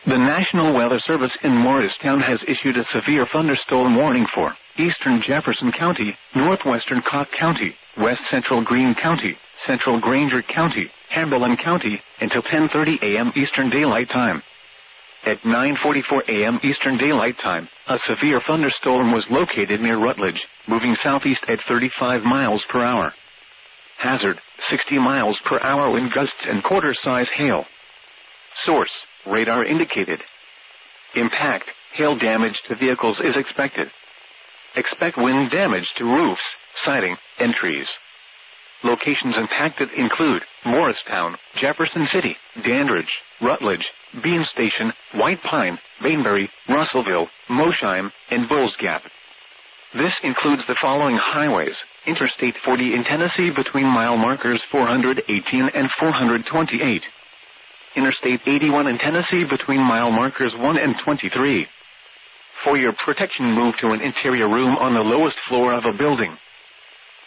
The National Weather Service in Morristown has issued a severe thunderstorm warning for eastern Jefferson County, northwestern Cott County, west central Greene County, central Granger County, Hamilton County, until 10:30 a.m. Eastern Daylight Time. At 9:44 a.m. Eastern Daylight Time, a severe thunderstorm was located near Rutledge, moving southeast at 35 miles per hour. Hazard, 60 miles per hour wind gusts and quarter-size hail. Source, radar indicated. Impact, hail damage to vehicles is expected. Expect wind damage to roofs, siding, and trees. Locations impacted include Morristown, Jefferson City, Dandridge, Rutledge, Bean Station, White Pine, Bainbury, Russellville, Mosheim, and Bulls Gap. This includes the following highways: Interstate 40 in Tennessee between mile markers 418 and 428. Interstate 81 in Tennessee between mile markers 1 and 23. For your protection, move to an interior room on the lowest floor of a building.